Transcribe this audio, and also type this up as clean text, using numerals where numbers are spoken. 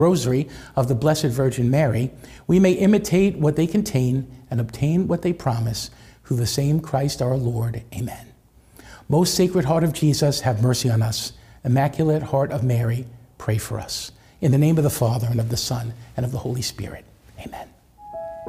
Rosary of the Blessed Virgin Mary, we may imitate what they contain and obtain what they promise, through the same Christ our Lord. Amen. Most Sacred Heart of Jesus, have mercy on us. Immaculate Heart of Mary, pray for us. In the name of the Father, and of the Son, and of the Holy Spirit. Amen.